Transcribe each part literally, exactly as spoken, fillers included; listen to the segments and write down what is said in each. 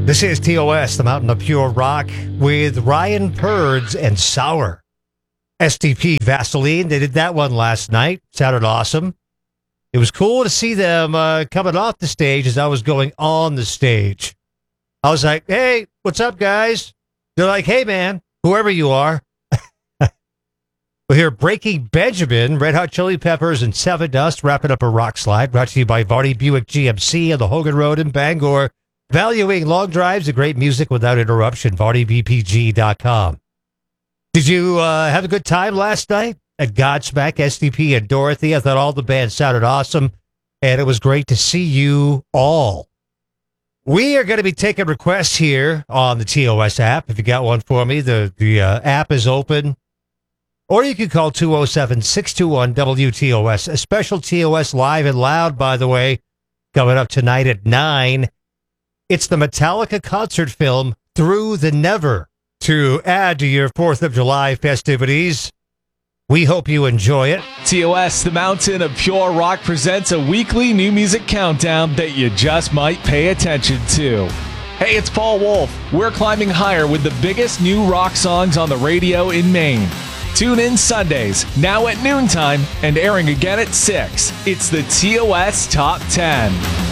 This is T O S, the Mountain of Pure Rock, with Ryan Purds and Sour. S T P Vaseline, they did that one last night. Sounded awesome. It was cool to see them uh, coming off the stage as I was going on the stage. I was like, hey, what's up, guys? They're like, hey, man, whoever you are. We'll hear Breaking Benjamin, Red Hot Chili Peppers, and Seven Dust wrapping up a rock slide, brought to you by Varney Buick G M C on the Hogan Road in Bangor. Valuing long drives and great music without interruption, varney b p g dot com. Did you uh, have a good time last night at Godsmack, S T P, and Dorothy? I thought all the bands sounded awesome, and it was great to see you all. We are going to be taking requests here on the T O S app. If you got one for me, the, the uh, app is open. Or you can call two oh seven, six two one, W T O S. A special T O S Live and Loud, by the way, coming up tonight at nine. It's the Metallica concert film, Through the Never, to add to your fourth of July festivities. We hope you enjoy it. T O S, the Mountain of Pure Rock, presents a weekly new music countdown that you just might pay attention to. Hey, it's Paul Wolf. We're climbing higher with the biggest new rock songs on the radio in Maine. Tune in Sundays, now at noontime, and airing again at six. It's the T O S Top ten.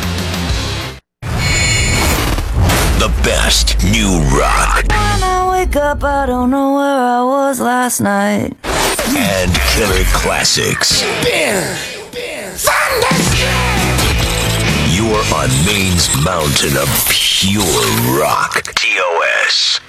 The best new rock. When I wake up, I don't know where I was last night. And killer classics. Beer. You're on Maine's mountain of pure rock. T O S.